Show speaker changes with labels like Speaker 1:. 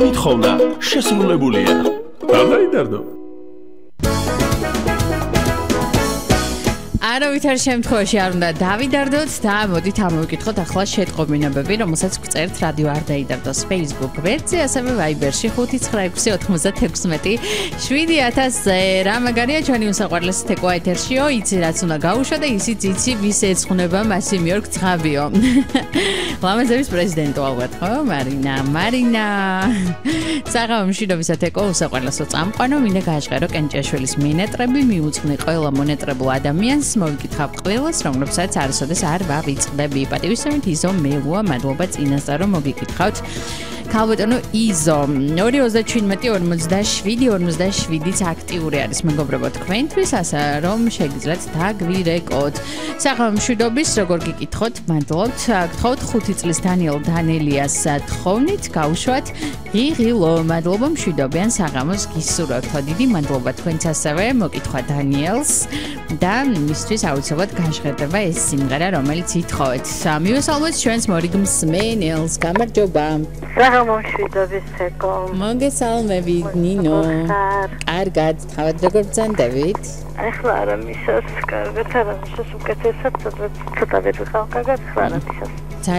Speaker 1: მithოვნა შესრულებულია. Დავდაიდარდო.
Speaker 2: არავითარ შემთხვევაში არ უნდა დავიდარდოთ და მოდით ამოვიკითხოთ ახლა შეტყობინებები, რომელსაც გწერთ რადიო არ დაიდარდოს Facebook ვერტზე, ასევე Viber-ში 59616 რა მაგარია ჩვენი უსაყვარლესი თეკვა ეთერშიო, იცი რაც უნდა გაუშვა და ისიც იცი ვის ეცხუნება მასი მიორგ ძღაბიო. ლამაზების პრეზიდენტო ალბათ, ხო? მარინა. საღამო მშვიდობისა თეკვა უსაყვარლესო წამყვანო, მინდა გააჟღერო კენჭაშვილის მინეტრები, მიუძღვნი ყველა მონეტრებულ ადამიანს მოვიკითხავ ყველას, რომლებსაც არასოდეს არ ვავიწყდები. პატივისცემით იზო მელუა, მადლობა წინასწარ რომ მოგიკითხავთ. ქალბატონო იზო 2:47:47-იც აქტიური არის მეგობრებო თქვენთვის, ასე რომ შეგიძლიათ დაგვირეკოთ. საღამო მშვიდობის, როგორ გიკითხოთ, მადლობთ. გთხოვთ 5 წლის დანიელიას თხოვნით, გავუშვათ ღიღილო, მადლობა მშვიდობიან საღამოს გისურვებთ. დიდი მადლობა თქვენც ასევე მოკითხვა დანიელს და მისთვის აუცილებლად გაჟღერდება ეს სიმღერა, რომელიც ითხოვეთ. მივესალმოთ ჩვენს მორიგ მსმენელს, გამარჯობა.
Speaker 3: საღამო მშვიდობის თეკო.
Speaker 2: მოგესალმები ნინო. კარგად, თავად როგორ ბრძანდებით?
Speaker 3: ახლა არა მისას, კარგად არა მისას, უკეთესად, ცოტა ვერ ვიყავ კარგად, ახლა არა მისას.